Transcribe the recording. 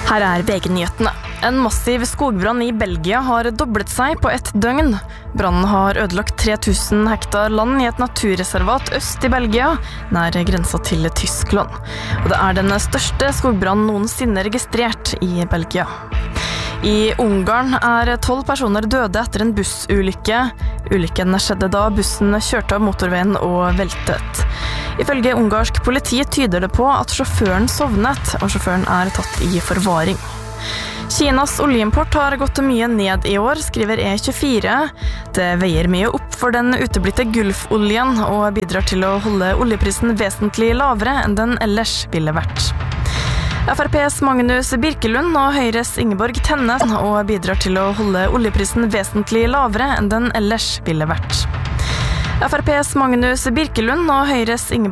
Her VG-nyhetene. En massiv skogbrann I Belgia har doblet seg på et døgn. Brannen har ødelagt 3000 hektar land I et naturreservat øst I Belgia, nær grensa til Tyskland. Og det den største skogbrannen noensinne registrert I Belgia. I Ungarn 12 personer døde etter en bussulykke. Ulykken skjedde da bussen kjørte av motorveien og veltet. Ifølge ungarsk politi tyder det på at sjåføren sovnet, og sjåføren tatt I forvaring. Kinas oljeimport har gått mye ned I år, skriver E24. Det veier mye opp for den uteblitte gulfoljen, og bidrar til å holde oljeprisen vesentlig lavere enn den ellers ville vært. FrPs Magnus Birkelund og Høyres Ingeborg Tenne og bidrar til å holde oljeprisen vesentlig lavere enn den ellers ville vært. FrPs Magnus Birkelund og Høyres Ingeborg